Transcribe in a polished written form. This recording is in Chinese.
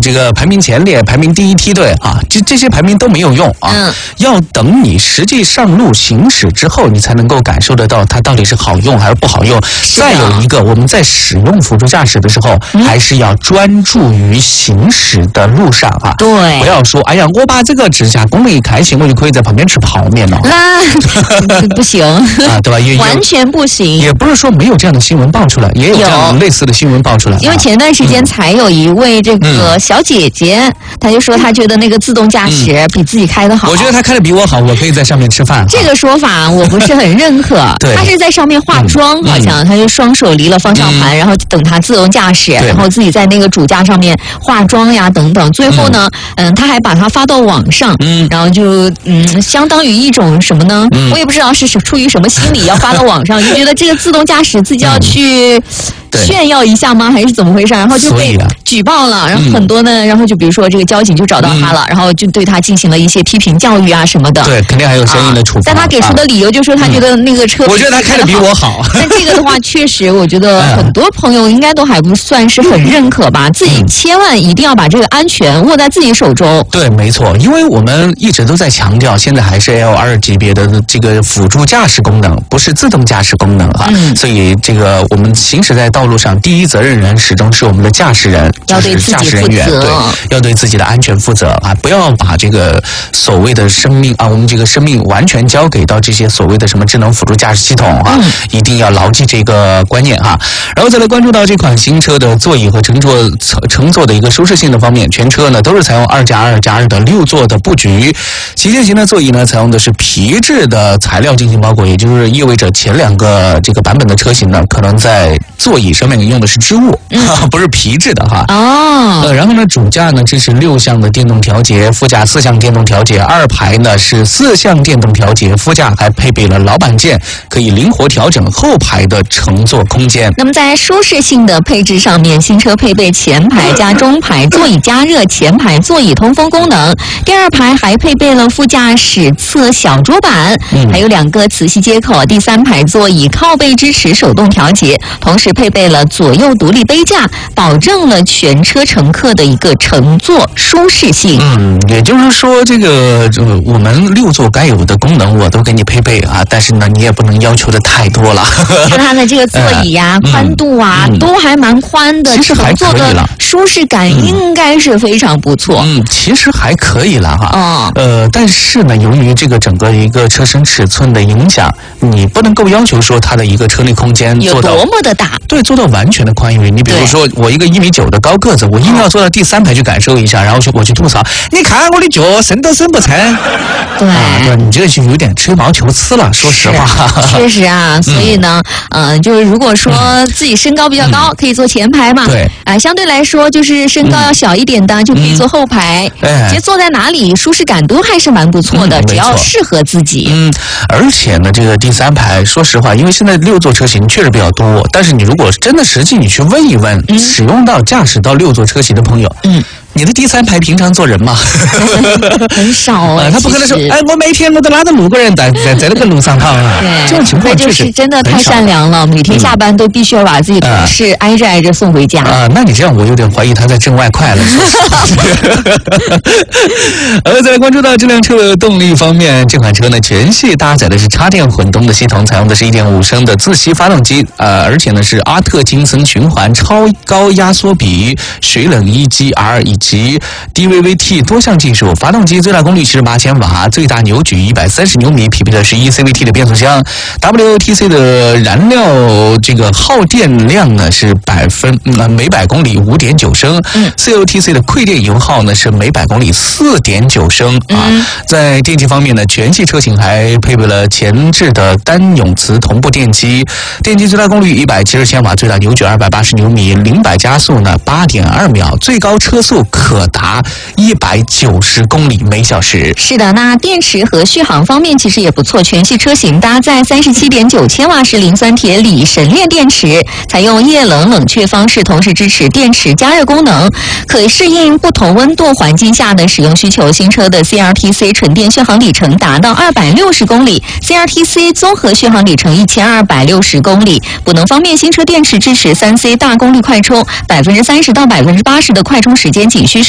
这个排名前列、排名第一梯队啊，这些排名都没有用啊，要等你实际上路行驶之后，你才能够感受得到它到底是好用还是不好用。再有一个，我们在使用辅助驾驶的时候，还是要专注于行驶的路上啊， 对， 不要说哎呀，我把这个指甲功能一开启，我就可以在旁边吃泡面了。 那不行啊，对吧？ 完全不行。 也不是说没有这样的新闻爆出来，也有这样类似的新闻爆出来。 因为前段时间才有一位这个小姐姐，她就说她觉得那个自动驾驶比自己开的好。 我觉得她开的比我好，我可以在上面吃饭。 这个说法我不是很认可。 对， 她是在上面化妆，好像她就双手离了方向盘，然后等她自动驾驶，然后自己在那个主驾上面化妆呀等等。最后呢，她还把它发到网上，然后就相当于一种什么呢？我也不知道是出于什么心理要发到网上，就觉得这个自动驾驶自己要去炫耀一下吗？还是怎么回事？然后就被举报了，然后很多呢，然后就比如说这个交警就找到他了，然后就对他进行了一些批评教育啊什么的。 对，肯定还有相应的处罚。 但他给出的理由就是说他觉得那个车， 我觉得他开的比我好。 但这个的话，确实我觉得很多朋友应该都还不算是很认可吧。自己千万一定要把这个安全握在自己手中。 对，没错，因为我们一直都在强调，现在还是 L2 级别的这个辅助驾驶功能，不是自动驾驶功能啊。所以这个我们行驶在道路上，第一责任人始终是我们的驾驶人， 要对自己负责， 对，要对自己的安全负责啊！不要把这个所谓的生命啊，我们这个生命完全交给到这些所谓的什么智能辅助驾驶系统啊！一定要牢记这个观念哈。然后再来关注到这款新车的座椅和乘坐的一个舒适性的方面，全车呢都是采用2+2+2的6座的布局，旗舰型的座椅呢采用的是皮质的材料进行包裹，也就是意味着前2个这个版本的车型呢，可能在座椅上面用的是织物，不是皮质的哈。然后呢，主驾呢支持6项的电动调节，副驾4项电动调节，2排呢是4项电动调节，副驾还配备了老板键，可以灵活调整后排的乘坐空间。 那么在舒适性的配置上面，新车配备前排加中排座椅加热、前排座椅通风功能，第2排还配备了副驾驶侧小桌板，还有2个磁吸接口，第3排座椅靠背支持手动调节，同时配备了左右独立杯架，保证了全车乘客的一个乘坐舒适性。 也就是说，这个我们6座该有的功能我都给你配备啊，但是呢，你也不能要求的太多了。 看它的这个座椅呀、宽度啊，都还蛮宽的， 其实还可以了， 舒适感应该是非常不错。 其实还可以了哈。但是呢，由于这个整个一个车身尺寸的影响，你不能够要求说它的一个车内空间有多么的大， 对，做到完全的宽裕。你比如说，我一个1.9米的高个子，我硬要坐到第3排去感受一下，然后我去吐槽，你看我的脚伸都伸不成。对，你这个就有点吹毛求疵了，说实话。 确实啊，所以呢，就是如果说自己身高比较高，可以坐前排嘛。 对， 相对来说就是身高要小一点的，就可以坐后排。其实坐在哪里舒适感都还是蛮不错的，只要适合自己。 而且呢，这个第3排，说实话，因为现在6座车型确实比较多，但是你如果真的实际你去问一问，使用到驾驶到6座车型的朋友，你的第3排平常坐人吗？ 很少他不可能说，我每天我都拉着6个人在那个路上哈。 对， 这种情况就是真的太善良了，每天下班都必须要把自己同事挨着送回家。 那你这样我有点怀疑他在挣外快了。再来关注到这辆车的动力方面，这款车呢全系搭载的是插电混动的系统，采用的是1.5升的自吸发动机，而且呢是阿特金森循环超高压缩比水冷EGR以及 DVVT 多项技术，发动机最大功率78千瓦，最大扭矩130牛米，匹配的是1CVT 的变速箱。WLTC 的燃料这个耗电量呢是每百公里5.9升，CLTC 的馈电油耗呢是每百公里4.9升在电机方面呢，全系车型还配备了前置的单永磁同步电机，电机最大功率170千瓦，最大扭矩280牛米，0-100加速呢8.2秒，最高车速可达190公里每小时。 是的，那电池和续航方面其实也不错，全系车型搭载37.9千瓦时磷酸铁锂神炼电池，采用液冷冷却方式，同时支持电池加热功能，可适应不同温度环境下的使用需求。新车的 CLTC 纯电续航里程达到260公里 ，CLTC 综合续航里程1260公里。补能方面，新车电池支持3C 大功率快充，30%到80%的快充时间仅需